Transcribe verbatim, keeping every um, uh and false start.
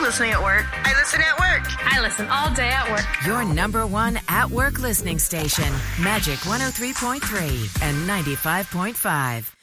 listening at work. I listen at work. I listen all day at work. Your number one at-work listening station, Magic one oh three point three and ninety-five point five.